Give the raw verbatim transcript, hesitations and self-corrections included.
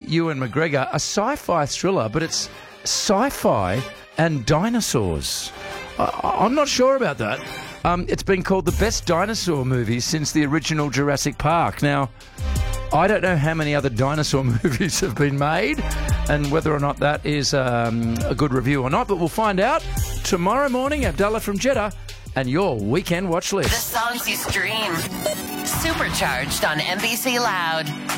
Ewan McGregor, a sci-fi thriller, but it's sci-fi and dinosaurs. I, I'm not sure about that. Um, it's been called the best dinosaur movie since the original Jurassic Park. Now, I don't know how many other dinosaur movies have been made and whether or not that is um, a good review or not, but we'll find out tomorrow morning. Abdullah from Jeddah and your weekend watch list. The songs you stream. Supercharged on N B C Loud.